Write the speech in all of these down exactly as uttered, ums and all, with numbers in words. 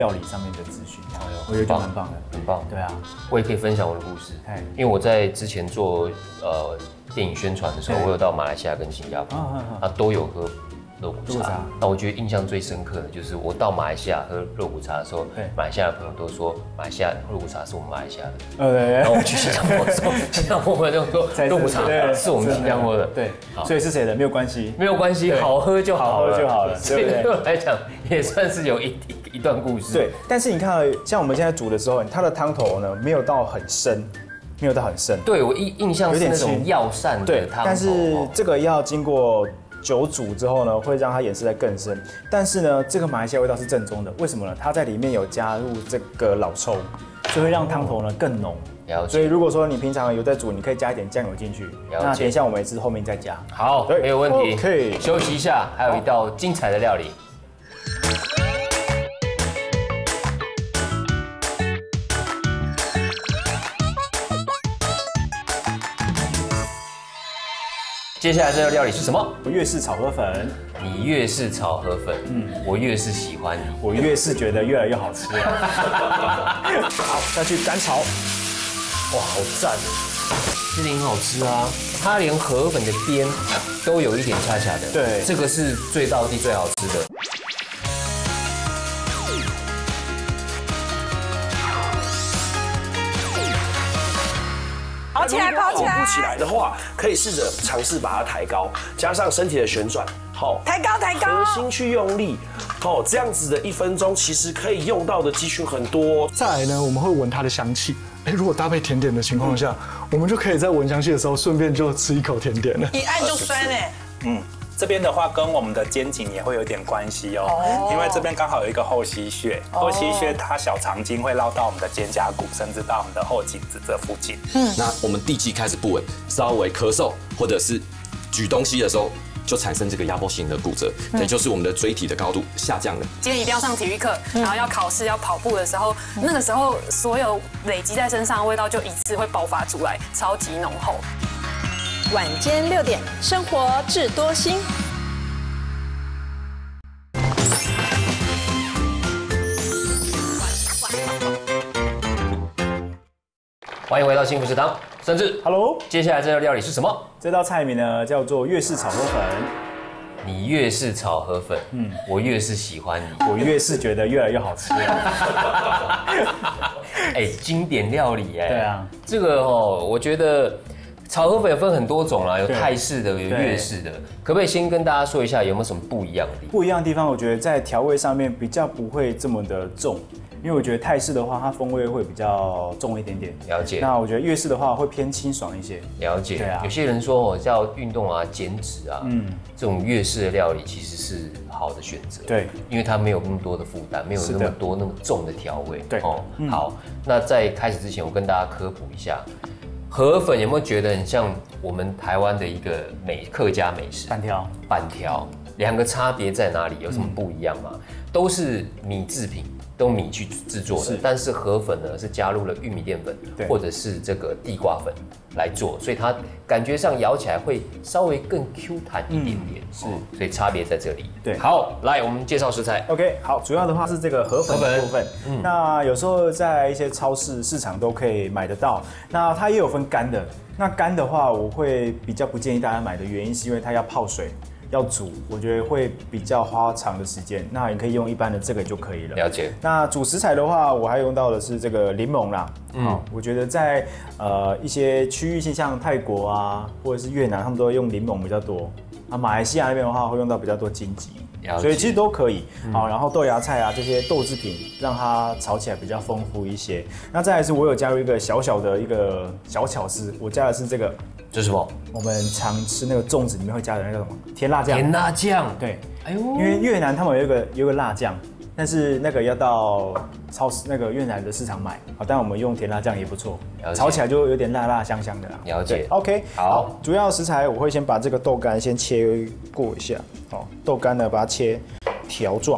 料理上面的资讯，我觉得就蛮棒的， 很棒。 对啊， 我也可以分享我的故事，因为我在之前做呃电影宣传的时候，我有到马来西亚跟新加坡，啊都有喝肉骨茶。那我觉得印象最深刻的就是我到马来西亚喝肉骨茶的时候，马来西亚的朋友都说马来西亚肉骨茶是我们马来西亚的。呃，对。然后我们去新加坡的时候，新加坡朋友就说肉骨茶是我们新加坡的。 对，所以是谁的没有关系， 没有关系，好喝就好了， 好喝就好了。 所以对我来讲也算是有一一段故事。 对，但是你看，像我们现在煮的时候，它的汤头呢没有到很深。没有到很深， 对我印印象是那种药膳的汤头， 但是这个要经过久煮之后呢，会让它颜色再更深。但是呢，这个马来西亚味道是正宗的，为什么呢？它在里面有加入这个老抽，就会让汤头呢更浓。所以如果说你平常有在煮，你可以加一点酱油进去。那等一下我们也是后面再加。 好，没有问题。 可以休息一下，还有一道精彩的料理。接下来这个料理是什么？ 粤式炒河粉。 你粤式炒河粉，嗯，我越是喜欢你， 我越是觉得越来越好吃了。好，再去干炒。哇，好赞！ 这点很好吃啊，它连河粉的边都有一点恰恰的。 对， 这个是最道地最好吃的。 跑起来，跑起来！ 跑不起来的话，可以试着尝试把它抬高，加上身体的旋转，好， 抬高，抬高， 核心去用力，哦，这样子的一分钟，其实可以用到的肌群很多。 再来呢，我们会闻它的香气。哎，如果搭配甜点的情况下，我们就可以在闻香气的时候，顺便就吃一口甜点了。 一按就酸哎。 嗯。这边的话跟我们的肩颈也会有点关系哦，因为这边刚好有一个后溪穴，后溪穴它小肠经会绕到我们的肩胛骨，甚至到我们的后颈子这附近。 嗯，那我们地基开始不稳，稍微咳嗽或者是举东西的时候，就产生这个压迫型的骨折，也就是我们的椎体的高度下降了。 今天一定要上体育课，然后要考试要跑步的时候，那个时候所有累积在身上的味道就一次会爆发出来，超级浓厚。 晚间六点，生活智多星。 欢迎回到幸福食堂，甚至 Hello， 接下来这道料理是什么？ 这道菜名呢叫做粤式炒河粉。 你越是炒河粉，嗯，我越是喜欢你， 我越是觉得越来越好吃。 哎，经典料理哎， 对啊， 这个哦，我觉得。炒河粉有分很多种啦，有泰式的，有粤式的，可不可以先跟大家说一下有没有什么不一样的地方？ 不一样的地方，我觉得在调味上面比较不会这么的重，因为我觉得泰式的话，它风味会比较重一点点。 了解。 那我觉得粤式的话会偏清爽一些。 了解。 对啊。 有些人说哦，叫运动啊、减脂啊，嗯，这种粤式的料理其实是好的选择。 对。 因为它没有那么多的负担，没有那么多那么重的调味。 对。哦， 嗯、好，那在开始之前，我跟大家科普一下。河粉有没有觉得很像我们台湾的一个美客家美食？ 板条， 板条，两个差别在哪里？有什么不一样吗？嗯、都是米制品，都米去制作的，是但是河粉呢是加入了玉米淀粉或者是这个地瓜粉来做，所以它感觉上咬起来会稍微更 Q 弹一点点，嗯、是，所以差别在这里。 对， 好，来我们介绍食材。 OK， 好，主要的话是这个河粉的部分。嗯，那有时候在一些超市市场都可以买得到，那它也有分干的。那干的话，我会比较不建议大家买的原因是因为它要泡水。要煮，我觉得会比较花长的时间。那你可以用一般的这个就可以了。 了解。 那主食材的话，我还用到的是这个柠檬啦。嗯，哦、我觉得在呃一些区域性，像泰国啊，或者是越南，他们都会用柠檬比较多。啊，马来西亚那边的话，会用到比较多荆棘。所以其实都可以。好，然后豆芽菜啊这些豆制品，让它炒起来比较丰富一些。那再来是我有加入一个小小的一个小巧思，我加的是这个。 这是什么？ 我们常吃那个粽子里面会加的那个什么甜辣酱。 甜辣酱， 对，哎呦，因为越南他们有一个有一个辣酱，但是那个要到超市那个越南的市场买。好，但我们用甜辣酱也不错，炒起来就有点辣辣香香的啦。 了解 ，OK， 好, 好， 主要食材我会先把这个豆干先切过一下，哦，豆干呢把它切条状。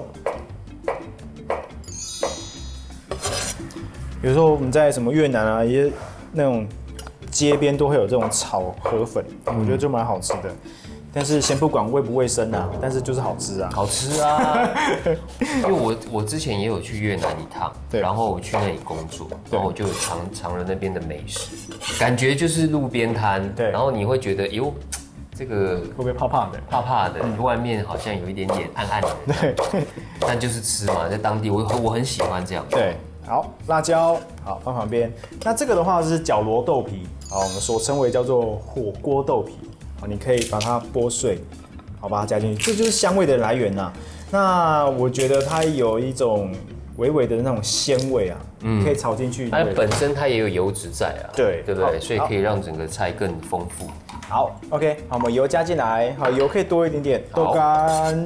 有时候我们在什么越南啊，一些那种。街边都会有这种炒河粉，我觉得就蛮好吃的。 但是先不管卫不卫生啊，但是就是好吃啊， 好吃啊！因为我我之前也有去越南一趟， 对， 然后我去那里工作，然后我就尝尝了那边的美食，感觉就是路边摊， 对， 然后你会觉得哟。这个会不会怕怕的？ 怕怕的，嗯、外面好像有一点点暗暗的。对，但就是吃嘛，在当地我我很喜欢这样。 对，好，辣椒好放旁边。那这个的话是角螺豆皮，好，我们所称为叫做火锅豆皮，好，你可以把它剥碎，好，把它加进去，这就是香味的来源呐。那我觉得它有一种微微的那种鲜味啊，嗯，可以炒进去。 它本身它也有油脂在啊， 对， 对不对？所以可以让整个菜更丰富。 好 ，OK， 好，我们油加进来，好，油可以多一点点，豆干，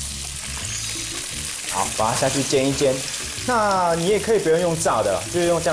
好，把它下去煎一煎。那你也可以不用用炸的，就是用这样。